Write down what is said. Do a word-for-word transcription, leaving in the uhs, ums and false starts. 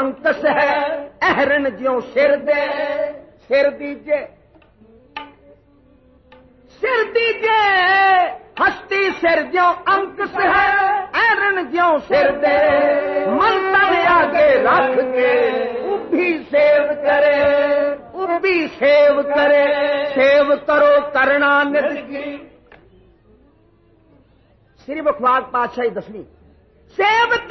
अंकस है अहरन ज्यों सिर दे सिर दीजे सिर दीजे हस्ती सिर ज्यों अंकस है अहरन ज्यों सिर दे मन तन आगे रख के उभी सेव करे उभी सेव करे सेव करो करना निदगी श्री मुखवाक पातशाही दसवीं सेव